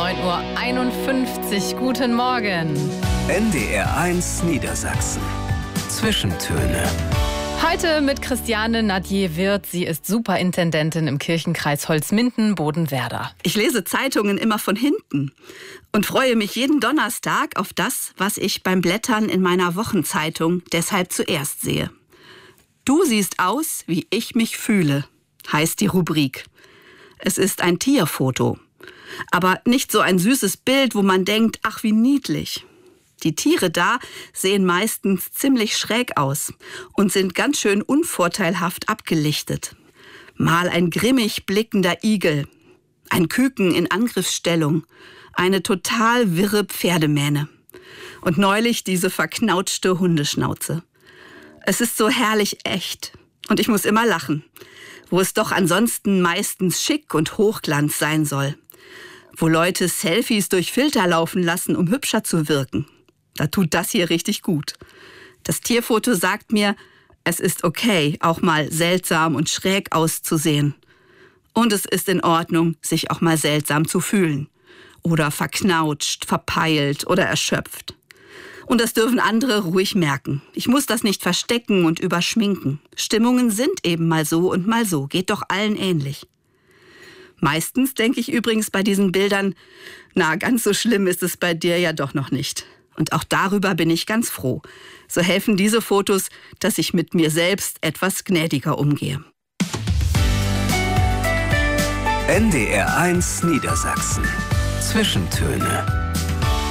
9:51 Uhr. Guten Morgen. NDR1 Niedersachsen. Zwischentöne. Heute mit Christiane Nadier-Wirth. Sie ist Superintendentin im Kirchenkreis Holzminden-Bodenwerder. Ich lese Zeitungen immer von hinten und freue mich jeden Donnerstag auf das, was ich beim Blättern in meiner Wochenzeitung deshalb zuerst sehe. Du siehst aus, wie ich mich fühle, heißt die Rubrik. Es ist ein Tierfoto, aber nicht so ein süßes Bild, wo man denkt, ach wie niedlich. Die Tiere da sehen meistens ziemlich schräg aus und sind ganz schön unvorteilhaft abgelichtet. Mal ein grimmig blickender Igel, ein Küken in Angriffsstellung, eine total wirre Pferdemähne und neulich diese verknautschte Hundeschnauze. Es ist so herrlich echt und ich muss immer lachen, wo es doch ansonsten meistens schick und Hochglanz sein soll. Wo Leute Selfies durch Filter laufen lassen, um hübscher zu wirken. Da tut das hier richtig gut. Das Tierfoto sagt mir, es ist okay, auch mal seltsam und schräg auszusehen. Und es ist in Ordnung, sich auch mal seltsam zu fühlen. Oder verknautscht, verpeilt oder erschöpft. Und das dürfen andere ruhig merken. Ich muss das nicht verstecken und überschminken. Stimmungen sind eben mal so und mal so. Geht doch allen ähnlich. Meistens denke ich übrigens bei diesen Bildern, na, ganz so schlimm ist es bei dir ja doch noch nicht. Und auch darüber bin ich ganz froh. So helfen diese Fotos, dass ich mit mir selbst etwas gnädiger umgehe. NDR1 Niedersachsen. Zwischentöne.